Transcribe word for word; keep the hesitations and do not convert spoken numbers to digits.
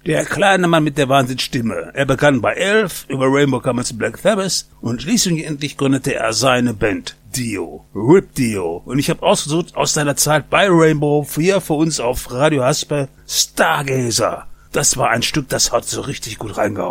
Der kleine Mann mit der Wahnsinnsstimme. Er begann bei elf, über Rainbow kam er zu Black Sabbath und schließlich gründete er seine Band Dio, Rip Dio. Und ich habe ausgesucht aus seiner Zeit bei Rainbow, hier für uns auf Radio Hasper, Stargazer. Das war ein Stück, das hat so richtig gut reingehauen.